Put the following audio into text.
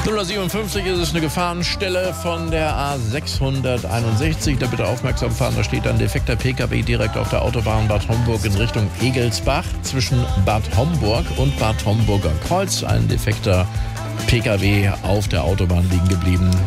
0:57 ist es, eine Gefahrenstelle von der A661. Da bitte aufmerksam fahren, da steht ein defekter PKW direkt auf der Autobahn Bad Homburg in Richtung Egelsbach zwischen Bad Homburg und Bad Homburger Kreuz. Ein defekter PKW auf der Autobahn liegen geblieben.